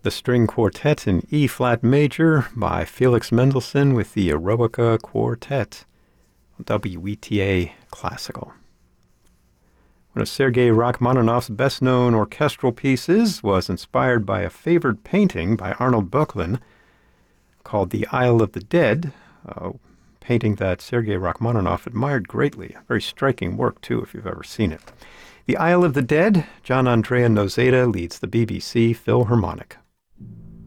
The String Quartet in E-flat major by Felix Mendelssohn with the Eroica Quartet, WETA Classical. One of Sergei Rachmaninoff's best-known orchestral pieces was inspired by a favored painting by Arnold Böcklin called The Isle of the Dead, a painting that Sergei Rachmaninoff admired greatly. A very striking work, too, if you've ever seen it. The Isle of the Dead, John Andrea Nozeda leads the BBC Philharmonic.